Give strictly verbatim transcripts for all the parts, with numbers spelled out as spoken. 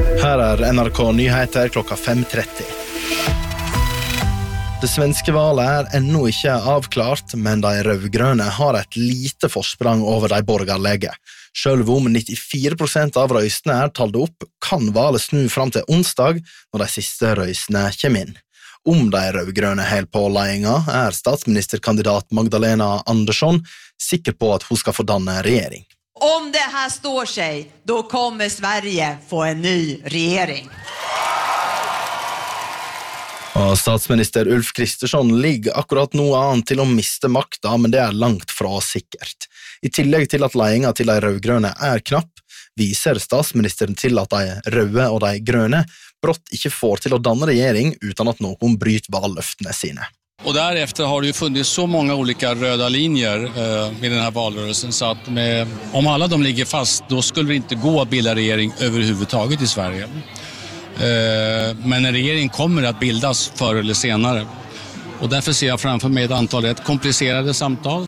Her er N R K Nyheter klokka fem tretti. Det svenske valget er ennå ikke avklart, men de rødgrønne har et lite forsprang over de borgerlige. Selv om nittifire prosent av røystene er talt opp, kan valget snu fram til onsdag når de siste røystene kommer inn. Om de rødgrønne helt på ledelsen er statsministerkandidat Magdalena Andersson sikker på at hun skal få danne regjering. Om det här står sig, då kommer Sverige få en ny regering. Og statsminister Ulf Kristersson ligger akkurat noe annet til å miste makta, men det er langt fra sikkert. I tillegg til at ledelsen til de rødgrønne er knapp, viser statsministeren til at de røde og de grønne brått ikke får til å danne regjering uten at noen bryter valløftene sine. Och därefter har det ju funnits så många olika röda linjer eh, med den här valrörelsen så att med, om alla de ligger fast då skulle det inte gå att bilda regering överhuvudtaget i Sverige. Eh, men en regering kommer att bildas förr eller senare. Och därför ser jag framför mig ett antal rätt komplicerade samtal.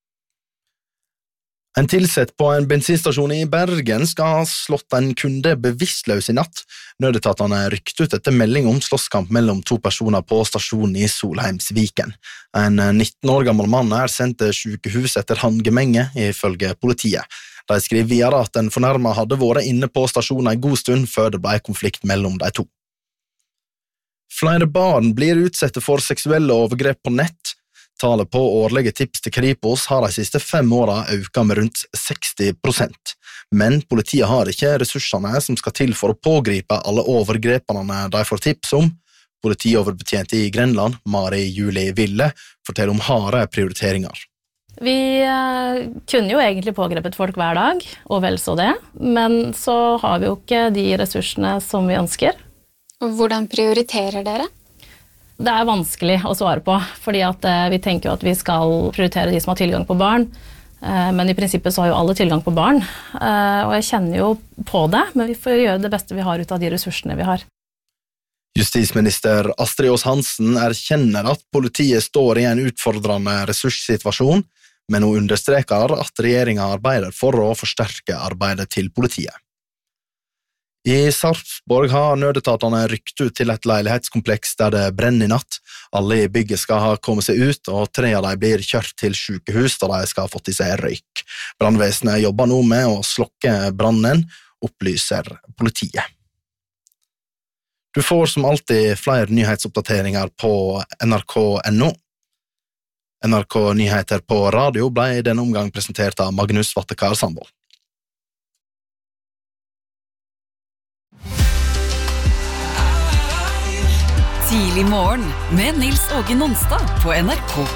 En tilsett på en bensinstasjon i Bergen skal ha slått en kunde bevisstløs i natt. Nødetatene rykket ut etter melding om slåsskamp mellom to personer på stasjonen i Solheimsviken. En nitten år gammel mann er sendt til sykehus etter handgemenge, ifølge politiet. De skriver videre at den fornærmede hadde vært inne på stasjonen en god stund før det ble konflikt mellom de to. Flere barn blir utsatt for seksuelle overgrep på nett. Tallet på årlige tips til Kripos har de siste fem årene økt med rundt seksti prosent. Men politiet har ikke ressursene som skal til for å pågripe alle overgrepene de får tips om. Politioverbetjent i Grenland, Mari Julie Ville, forteller om harde prioriteringer. Vi kunne jo egentlig pågrepet folk hver dag, og vel så det, men så har vi jo ikke de ressursene som vi ønsker. Hvordan prioriterer dere? Det er vanskelig å svare på, fordi at vi tenker jo at vi skal prioritere de som har tilgang på barn, men i prinsippet så har jo alle tilgang på barn, og jeg kjenner jo på det, men vi får gjøre det beste vi har ut av de ressursene vi har. Justisminister Astrid Aas Hansen erkjenner at politiet står i en utfordrende ressurssituasjon, men hun understreker at regjeringen arbeider for å forsterke arbeidet til politiet. I Sarpsborg har nødetatene rykt ut til et leilighetskompleks der det brenner i natt. Alle i bygget skal ha kommet seg ut, og tre av dem blir kjørt til sykehus da de skal ha fått i seg røyk. Brannvesenet jobber nå med å slokke brannen, opplyser politiet. Du får som alltid flere nyhetsoppdateringer på N R K punktum N O. N R K Nyheter på radio ble i denne omgang presentert av Magnus Vattekar Sandvold. Tidlig morgen med Nils Åge Nonstad på N R K.